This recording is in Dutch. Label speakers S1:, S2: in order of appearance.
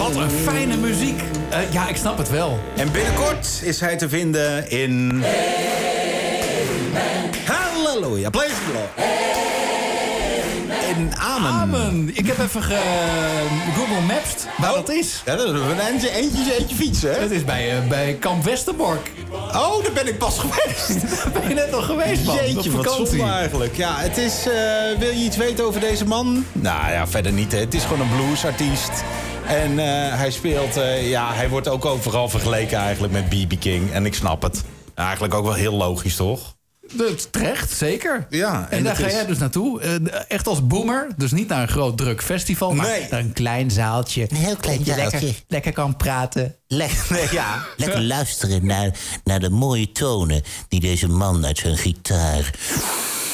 S1: Wat een fijne muziek. Ja, ik snap het wel.
S2: En binnenkort is hij te vinden in... Halleluja, praise the Lord. In Amen.
S1: Amen. Ik heb even Google Maps waar dat is.
S2: Ja, dat is een eentje fietsen, hè?
S1: Het is bij Kamp Westerbork.
S2: Oh, daar ben ik pas geweest.
S1: Daar ben je net al geweest, man.
S2: Jeetje, wat zonde eigenlijk. Ja, het is... wil je iets weten over deze man? Nou ja, verder niet. Hè. Het is gewoon een bluesartiest. En hij speelt... hij wordt ook overal vergeleken eigenlijk met B.B. King. En ik snap het. Eigenlijk ook wel heel logisch, toch?
S1: Terecht, zeker.
S2: Ja,
S1: en daar ga jij dus naartoe. Echt als boomer. Dus niet naar een groot druk festival. Maar naar een klein zaaltje.
S3: Een heel klein zaaltje.
S1: Lekker kan praten.
S3: Lekker luisteren naar de mooie tonen die deze man uit zijn gitaar